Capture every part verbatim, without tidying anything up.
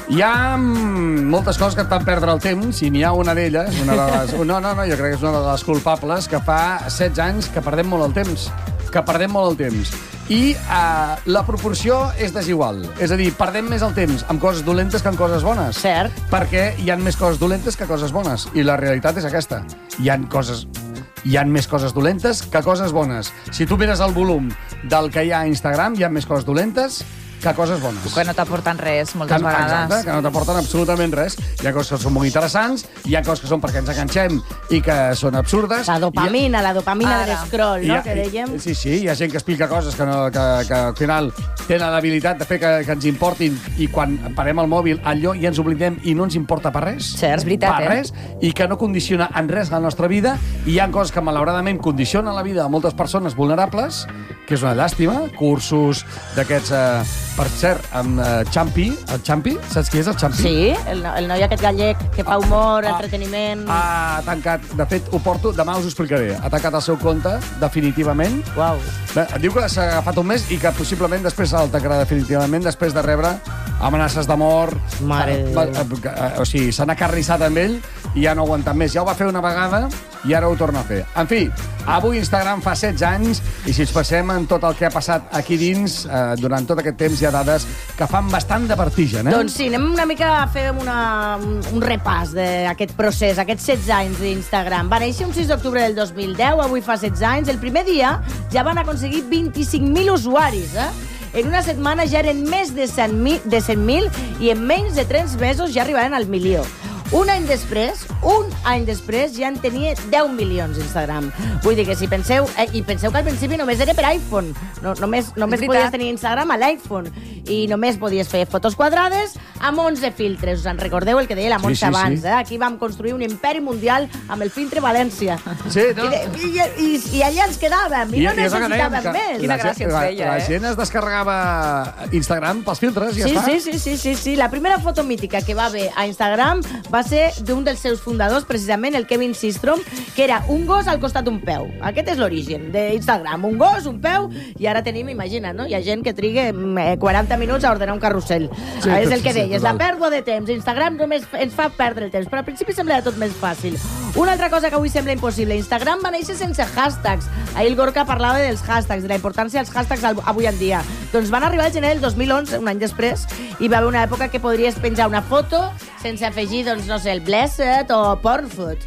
Hi ha moltes coses que et fan perdre el temps, i n'hi ha una d'elles, una de les... No, no, no, jo crec que és una de les culpables, que fa setze anys que perdem molt el temps. Que perdem molt el temps. I uh, la proporció és desigual. És a dir, perdem més el temps amb coses dolentes que amb coses bones. Cert. Perquè hi ha més coses dolentes que coses bones. I la realitat és aquesta. Hi ha coses... Hi ha més coses dolentes que coses bones. Si tu mires el volum del que hi ha a Instagram, hi ha més coses dolentes que coses bones. Que no t'aporten res, moltes que, vegades. Exacte, que no t'aporten absolutament res. Hi ha coses que són molt interessants, hi ha coses que són perquè ens enganxem i que són absurdes. La dopamina, ha... la dopamina Ara. de l'escroll, no?, ha... que dèiem. Sí, sí, hi ha gent que explica coses que, no, que, que al final tenen l'habilitat de fer que, que ens importin, i quan parem el mòbil, allò ja ens oblidem i no ens importa per res. Cert, és veritat, per eh? res, i que no condiciona en res la nostra vida, i hi ha coses que malauradament condicionen la vida de moltes persones vulnerables, que és una llàstima. Cursos d'aquests, eh, per cert, amb eh, Champi, el Champi, saps qui és el Champi? Sí, el, el noi aquest gallec que fa humor, Ah, entreteniment... Ha tancat, de fet, ho porto, demà us ho explicaré, ha tancat el seu compte definitivament. Uau. Bé, diu que s'ha agafat un mes i que possiblement després el tancarà definitivament, després de rebre amenaces de mort. Mare de Va, Déu. eh, eh, O sigui, s'han acarrissat amb ell i ja no ha aguantat més. Ja ho va fer una vegada i ara ho torna a fer. En fi, avui Instagram fa setze anys, i si ens passem en tot el que ha passat aquí dins, eh, durant tot aquest temps hi ha dades que fan bastant de vertigen, eh? Doncs sí, anem una mica a fer una, un, un repàs d'aquest procés, aquests setze anys d'Instagram. Va néixer un sis d'octubre del dos mil deu, avui fa setze anys. El primer dia ja van aconseguir vint-i-cinc mil usuaris, eh? En una setmana ja eren més de cent mil i en menys de tres mesos ja arribaren al milió. Un any després, un any després, ja en tenia deu milions Instagram. Vull dir que si penseu... Eh, I penseu que al principi només era per iPhone. No, només només podies tenir Instagram a l'iPhone. I només podies fer fotos quadrades amb onze filtres. Us en recordeu el que deia la Montse Sí, sí, sí. abans, eh? Aquí vam construir un imperi mundial amb el filtre València. Sí, no? I, de, i, i, I allà ens quedàvem. I, no és el que dèiem, necessitàvem que més. Quina la gràcia gent- ens la, feia, la eh? gent es descarregava Instagram pels filtres i ja Sí, està. sí, sí, sí, sí, sí. La primera foto mítica que va haver a Instagram va ser d'un dels seus fundadors, precisament el Kevin Systrom, que era un gos al costat d'un peu. Aquest és l'origen d'Instagram. Un gos, un peu, i ara tenim, imagina't, no? Hi ha gent que triga eh, quaranta minuts a ordenar un carrusel. Sí, Ah, és el que sí, deies, total. la pèrdua de temps. Instagram només ens fa perdre el temps, però al principi sembla tot més fàcil. Una altra cosa que avui sembla impossible. Instagram va néixer sense hashtags. Ahir el Gorka parlava dels hashtags, de la importància dels hashtags avui en dia. Doncs van arribar al gener del dos mil onze, un any després, i va haver una època que podries penjar una foto sense afegir, doncs, no sé, el Blessed o Pornfood.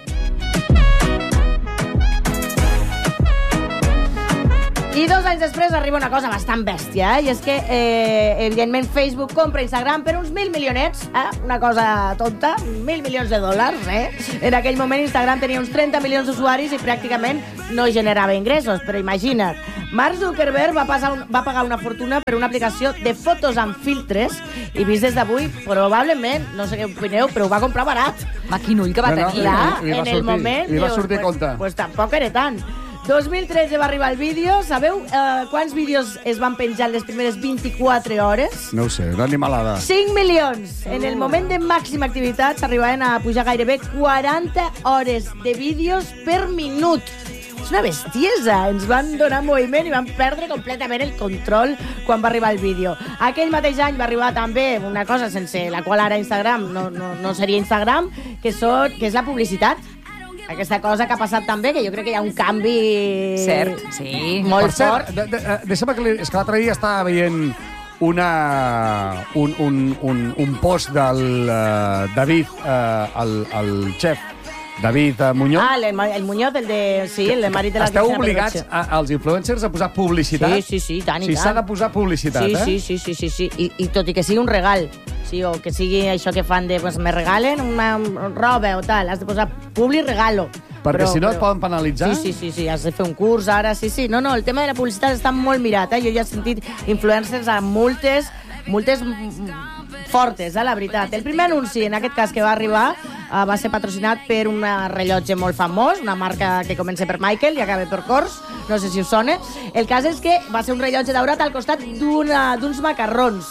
I dos anys després arriba una cosa bastant bèstia, eh? I és que, eh, evidentment, Facebook compra Instagram per uns mil milionets, eh? Una cosa tonta, mil milions de dòlars, eh? En aquell moment Instagram tenia uns trenta milions d'usuaris i pràcticament no generava ingressos, però imagina't. Mark Zuckerberg va, passar un, va pagar una fortuna per una aplicació de fotos amb filtres i vist des d'avui, probablement, no sé què opineu, però ho va comprar barat. Ma, quin ull que va No, no, tenir. Clar, li va en el sortir, moment... li va dius, sortir a pues, compte. Pues tampoc era tant. dos mil tretze va arribar el vídeo. Sabeu eh, quants vídeos es van penjar les primeres vint-i-quatre hores? No ho sé, una animalada. cinc milions. En el moment de màxima activitat s'arribaven a pujar gairebé quaranta hores de vídeos per minut. És una bestiesa. Ens van donar moviment i van perdre completament el control quan va arribar el vídeo. Aquell mateix any va arribar també una cosa sense la qual ara Instagram no, no, no seria Instagram, que, són, que és la publicitat. Aquesta cosa que ha passat també, que jo crec que hi ha un canvi... Cert, sí. Molt Per cert, fort. de, de, de, deixa'm que li... És que l'altre dia estava veient una, un, un, un, un post del uh, David, uh, el, el xef, David uh, Muñoz. Ah, el, el Muñoz, el de... Sí, el de marit de la Esteu Cristina obligats, Pedroche. a, als influencers, a posar publicitat? Sí, sí, sí, tant i sí, tant. s'ha de posar publicitat, sí, eh? Sí, sí, sí, sí, sí. I, I tot i que sigui un regal, sí, o que sigui això que fan de, pues, me regalen una roba o tal, has de posar publi regalo. Perquè si no et poden penalitzar. Sí, sí, sí, sí, has de fer un curs ara, sí, sí. No, no, el tema de la publicitat està molt mirat, eh? Jo ja he sentit influencers amb multes, multes fortes, eh, la veritat. El primer anunci, en aquest cas, que va arribar, uh, va ser patrocinat per un rellotge molt famós, una marca que comença per Michael i acaba per Kors, no sé si us sona. El cas és que va ser un rellotge daurat al costat d'uns macarrons.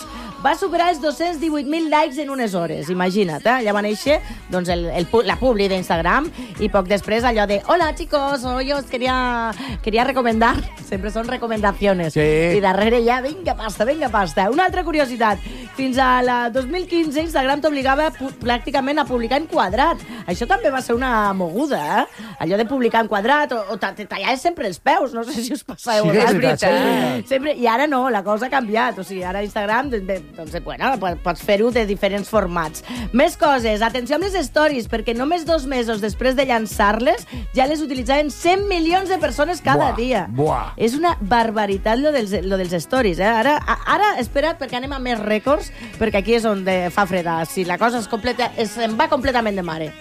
va superar els dos-cents divuit mil likes en unes hores. Imagina't, eh? Ja va néixer doncs, el, el, la publi d'Instagram i poc després allò de hola, chicos, hoy os quería, quería recomendar. Sempre són recomendaciones. Sí. I darrere ja, vinga pasta, vinga pasta. Una altra curiositat. Fins a la dos mil quinze, Instagram t'obligava pràcticament a publicar en quadrat. Això també va ser una moguda, eh? Allò de publicar en quadrat o, o tallar sempre els peus. No sé si us passeu. Sí, és veritat, és veritat. Sempre, I ara no, la cosa ha canviat. O sigui, ara Instagram, doncs, bueno, pots fer-ho de diferents formats. Més coses. Atenció amb les stories, perquè només dos mesos després de llançar-les ja les utilitzaven cent milions de persones cada Buah, dia. buah. És una barbaritat lo dels, lo dels stories, eh? Ara, ara espera't, perquè anem a més rècords, perquè aquí és on de fa freda. Si la cosa es completa, es, em va completament de mare.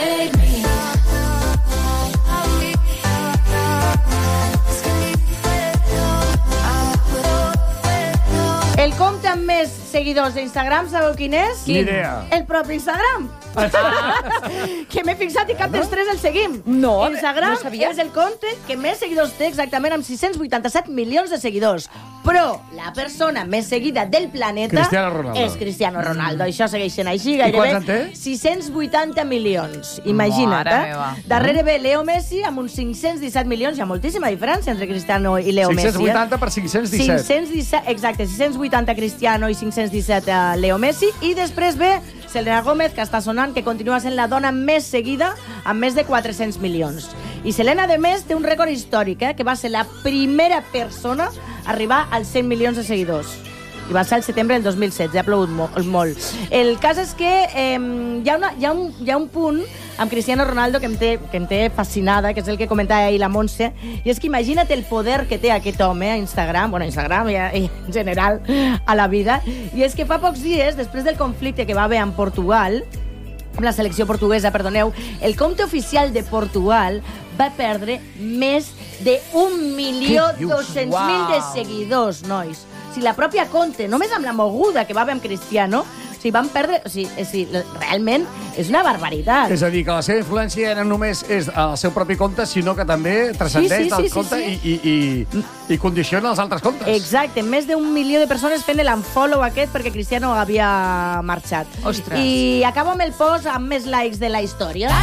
El compte amb més seguidors d'Instagram, sabeu quin és? Ni idea. El propi Instagram. Ah. Que m'he fixat i cap dels tres el seguim. No, Instagram no sabia. és el compte que més seguidors té, exactament amb sis-cents vuitanta-set milions de seguidors. Però la persona més seguida del planeta Cristiano Ronaldo. és Cristiano Ronaldo. Això segueixen així, quants en gairebé té? sis-cents vuitanta milions. Imagina't, Mare eh? meva. Darrere ve Leo Messi amb uns cinc-cents disset milions. Hi ha moltíssima diferència entre Cristiano i Leo Messi. cinc-cents vuitanta per cinc-cents disset. cinc-cents disset, exacte, sis-cents vuitanta Cristiano i cinc-cents disset uh, Leo Messi. I després ve Selena Gómez, que està sonant, que continua sent la dona més seguida, amb més de quatre-cents milions. I Selena, de més, té un rècord històric, eh, que va ser la primera persona a arribar als cent milions de seguidors. I va ser al setembre del dos mil setze, ha plogut molt. molt. El cas és que eh, hi, ha una, hi, ha un, hi ha un punt amb Cristiano Ronaldo que em, té, que em té fascinada, que és el que comentava ahir la Montse, i és que imagina't el poder que té aquest home a Instagram, bueno, a Instagram i, a, i en general a la vida, i és que fa pocs dies, després del conflicte que va haver amb Portugal, amb la selecció portuguesa, perdoneu, el compte oficial de Portugal va perdre més d'un milió dos-cents mil de seguidors, nois. O sigui, la pròpia compte, només amb la moguda que va haver amb Cristiano, o sigui, van perdre... O sigui, o sigui, realment és una barbaritat. És a dir, que la seva influència no només és al seu propi compte, sinó que també transcendeix Sí, sí, del sí, sí, compte sí. I, i, i, i condiciona els altres comptes. Exacte, més d'un milió de persones fent l'unfollow aquest perquè Cristiano havia marxat. Ostres. I acabo amb el post amb més likes de la història.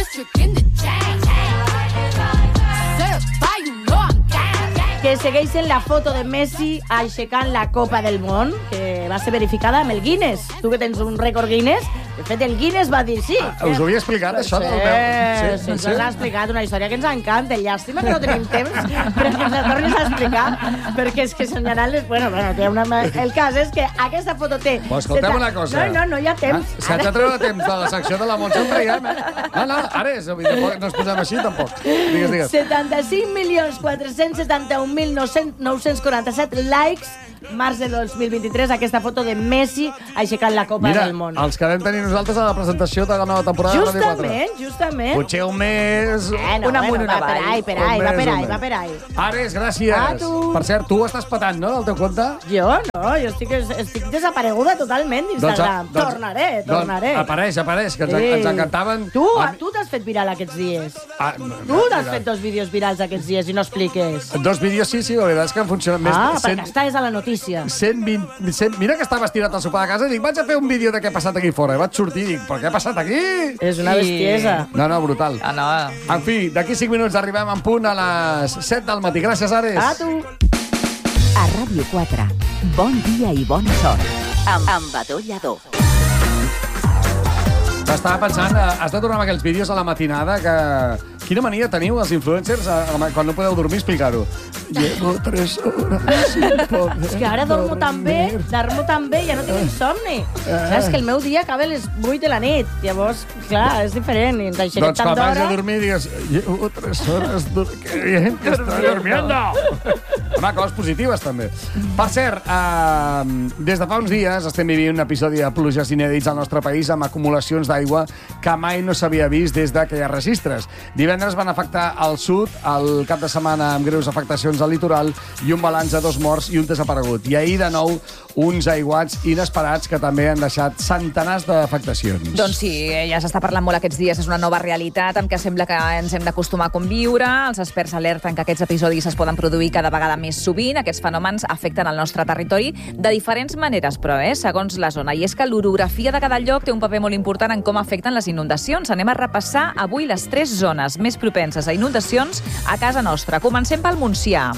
Que segueixen la foto de Messi aixecant la Copa del Món, que va ser verificada amb el Guinness. Tu que tens un rècord Guinness, de fet el Guinness va dir sí. Ah, us ho havia explicat, això? Sí, del meu- sí, sí, sí. Ens ha explicat una història que ens encanta. Llàstima que no tenim temps però que ens la tornis a explicar, perquè és que se'n anaran les... Bueno, bueno, té una... El cas és que aquesta foto té... Però escoltem una cosa. No, no, no hi ha temps. Ah, si haig de treure temps de la secció de la Montse, ho traiem, eh? No, no, ara és, vull dir, tampoc no ens posem així, tampoc. Digues, digues. setanta-cinc milions quatre-cents setanta-un mil nou-cents quaranta-set likes març de dos mil vint-i-tres, aquesta foto de Messi aixecant la Copa Mira, del Món. els que vam tenir nosaltres a la presentació de la nova temporada de Radio quatre. Justament, justament. Potser un mes... Eh, no, Una bueno, amunt, una va per avall. ahí, per Un ahí, va mes, per un ahí, mes. va per ahí. Ares, gràcies. A tu. Per cert, tu ho estàs patant, no, del teu compte? Jo no, jo estic, estic desapareguda totalment d'Instagram. Doncs, doncs, tornaré, tornaré. Doncs, apareix, apareix, que ens, Sí. ens encantaven. Tu, A- tu t'has fet viral aquests dies. Ah, no, Tu no, t'has mira. fet dos vídeos virals aquests dies i no expliques. Dos vídeos, sí, sí, la veritat és que han funcionat més Ah, de perquè estàs a la notícia. cent vint... cent, mira que estava estirat al sopar de casa i dic, vaig a fer un vídeo de què ha passat aquí fora. I vaig sortir i dic, però què ha passat aquí? És una Sí. bestiesa. No, no, brutal. Ah, no. En fi, d'aquí cinc minuts arribem en punt a les set del matí. Gràcies, Ares. A tu. A Ràdio quatre, bon dia i bona sort. Amb, amb Adó Lladó. Estava pensant, eh, has de tornar amb aquells vídeos a la matinada que... Quina mania teniu, els influencers, a, a, quan no podeu dormir, explicar-ho. Llevo tres horas sin poder És que ara dormo tan bé, dormir. dormo tan bé, ja no tinc insomni. Saps que el meu dia acaba a les vuit de la nit. Llavors, clar, és diferent. I ens aixequem Doncs tant quan vagis d'hora. a dormir digues llevo tres horas dur que bien que estoy durmiendo. Home, coses positives també. Per cert, eh, des de fa uns dies estem vivint un episodi de pluges inèdits al nostre país amb acumulacions d'aigua que mai no s'havia vist des de que hi ha registres. Divendres van afectar al sud, el cap de setmana amb greus afectacions al litoral i un balanç de dos morts i un desaparegut. I ahir, de nou, uns aiguats inesperats que també han deixat centenars d'afectacions. Doncs sí, ja s'està parlant molt aquests dies. És una nova realitat amb què sembla que ens hem d'acostumar a conviure. Els experts alerten que aquests episodis es poden produir cada vegada més sovint. Aquests fenòmens afecten el nostre territori de diferents maneres, però, eh, segons la zona. I és que l'orografia de cada lloc té un paper molt important en com afecten les inundacions. Anem a repassar avui les tres zones més propenses a inundacions a casa nostra. Comencem pel Montsià.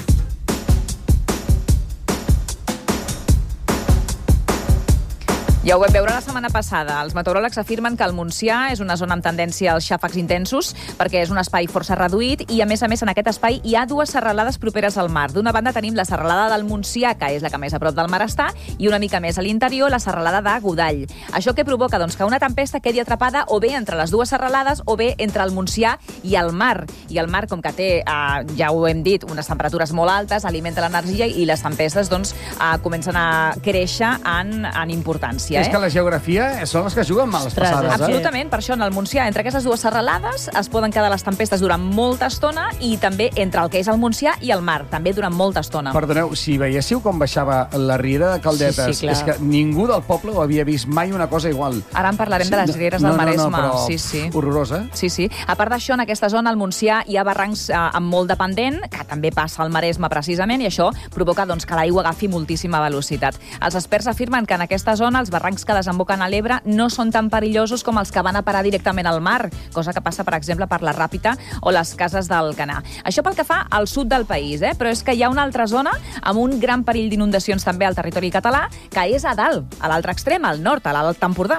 Ja ho vam veure la setmana passada. Els meteoròlegs afirmen que el Montsià és una zona amb tendència als xàfecs intensos perquè és un espai força reduït i, a més a més, en aquest espai hi ha dues serralades properes al mar. D'una banda tenim la serralada del Montsià, que és la que més a prop del mar està, i una mica més a l'interior, la serralada de Godall. Això què provoca? Doncs que una tempesta quedi atrapada o bé entre les dues serralades o bé entre el Montsià i el mar. I el mar, com que té, eh, ja ho hem dit, unes temperatures molt altes, alimenta l'energia i les tempestes doncs, eh, comencen a créixer en, en importància. És que la geografia són les que juguen males Ostres, passades, eh? Absolutament, per això en el Montsià, entre aquestes dues serralades, es poden quedar les tempestes durant molta estona i també entre el que és el Montsià i el mar, també durant molta estona. Perdoneu, si veiéssiu com baixava la riera de Caldetes, Sí, sí, clar. és que ningú del poble ho havia vist mai una cosa igual. Ara en parlarem de les rieres del no, no, Maresme. No, però Sí, sí. horrorosa. Sí, sí. A part d'això, en aquesta zona, al Montsià, hi ha barrancs eh, amb molt de pendent, que també passa al Maresme precisament, i això provoca doncs, que l'aigua agafi moltíssima velocitat. Els experts afirmen que en aquesta zona els barrancs que desemboquen a l'Ebre no són tan perillosos com els que van a parar directament al mar, cosa que passa, per exemple, per la Ràpita o les cases del Canà. Això pel que fa al sud del país, eh? Però és que hi ha una altra zona amb un gran perill d'inundacions també al territori català, que és a dalt, a l'altre extrem, al nord, a l'Alt Empordà.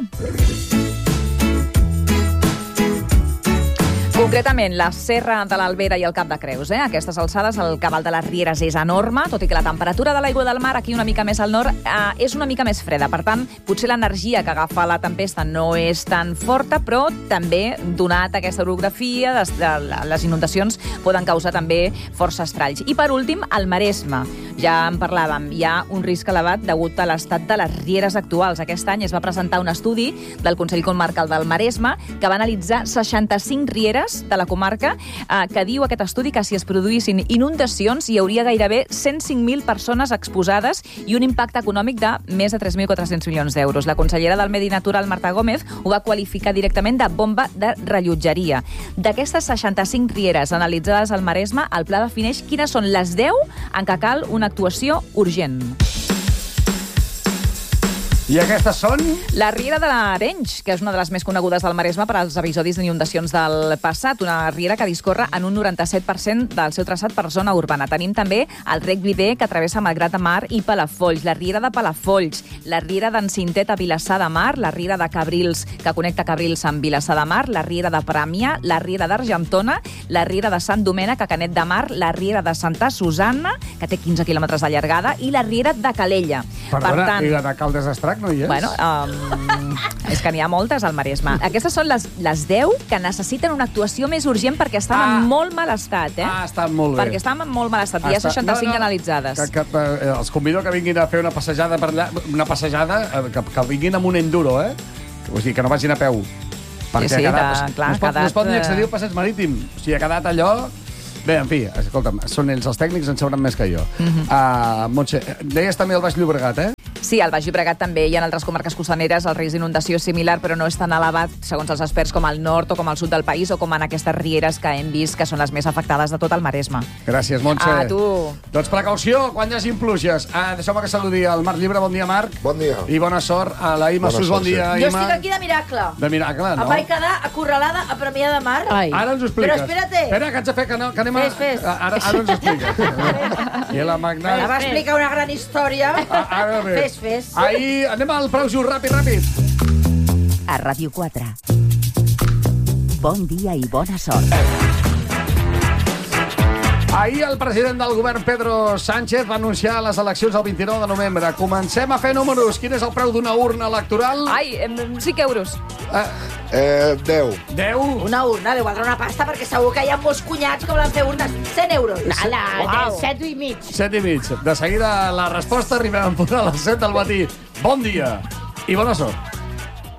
Concretament, la Serra de l'Albera i el Cap de Creus. Eh? A aquestes alçades, el cabal de les rieres és enorme, tot i que la temperatura de l'aigua del mar, aquí una mica més al nord, eh, és una mica més freda. Per tant, potser l'energia que agafa la tempesta no és tan forta, però també, donat aquesta orografia, les, les inundacions poden causar també força estralls. I, per últim, el Maresme. Ja en parlàvem, hi ha un risc elevat degut a l'estat de les rieres actuals. Aquest any es va presentar un estudi del Consell Comarcal del Maresme que va analitzar seixanta-cinc rieres de la comarca, eh, que diu aquest estudi que si es produïssin inundacions hi hauria gairebé cent cinc mil persones exposades i un impacte econòmic de més de tres mil quatre-cents milions d'euros. La consellera del Medi Natural, Marta Gómez, ho va qualificar directament de bomba de rellotgeria. D'aquestes seixanta-cinc rieres analitzades al Maresme, el pla defineix quines són les deu en què cal una actuació urgent. I aquestes són? La riera de l'Arenys, que és una de les més conegudes del Maresme per als episodis d'inundacions del passat, una riera que discorre en un noranta-set per cent del seu traçat per zona urbana. Tenim també el rec Vider, que travessa Malgrat de Mar i Palafolls, la riera de Palafolls, la riera d'en Cintet a Vilassar de Mar, la riera de Cabrils, que connecta Cabrils amb Vilassar de Mar, la riera de Pràmia, la riera d'Argentona, la riera de Sant Domènec a Canet de Mar, la riera de Santa Susanna, que té quinze quilòmetres de llargada, i la riera de Calella. Perdona, per tant, i la de Caldes d'Estrac no hi és? Bueno, um, és que n'hi ha moltes al Maresme. Aquestes són les, les deu que necessiten una actuació més urgent perquè estan Ah. en molt mal estat, eh? Ah, estan molt bé. Perquè estan en molt mal estat. Hi ha Està- seixanta-cinc no, no, analitzades. Que, que, eh, els convido que vinguin a fer una passejada per allà, una passejada, eh, que, que vinguin amb un enduro, eh? O sigui, que no vagin a peu. Perquè sí, ha quedat, de- clar, no, es pot, ha quedat, no es pot ni eh, accedir al passeig marítim. O sigui, ha quedat allò... Bé, en fi, escolta'm, són ells els tècnics, en sabran més que jo. Mhm. uh, Montse, deies també el Baix Llobregat, eh? Sí, al Baix Llobregat també hi ha altres comarques costaneres, el risc d'inundació és similar, però no és tan elevat, segons els experts, com al nord o com al sud del país o com en aquestes rieres que hem vist que són les més afectades de tot el Maresme. Gràcies, Montse. A tu. Doncs precaució quan hi hagin pluges. Uh, Deixeu-me que saludi el Marc Llibre. Bon dia, Marc. Bon dia. I bona sort a la Ima Bona Sus. sort, Bon dia, sí. Jo Ima. estic aquí de miracle. De miracle, no? Em vaig quedar acorralada a Premià de Mar. Ai. Ara ens ho expliques. Però espérate. Espera, que haig de fer, que, no, que anem a... Fes, fes. Ara, ara ens ho expliques. I la Magna... Ara va explicar una gran història. Ah, ara bé. Fes, fes. Ahir, anem al Preu Just, ràpid, ràpid. A Ràdio quatre. Bon dia i bona sort. Ahir el president del govern, Pedro Sánchez, va anunciar les eleccions el vint-i-nou de novembre. Comencem a fer números. Quin és el preu d'una urna electoral? Ai, em, cinc euros. Eh, Eh, deu. deu? Una urna, deu valdre una pasta, perquè segur que hi ha molts cunyats que volen fer urnes. cent euros. Ala, Uau. set i mig. Set i mig. De seguida la resposta arribem a punt a les set del matí. Bon dia i bona sort.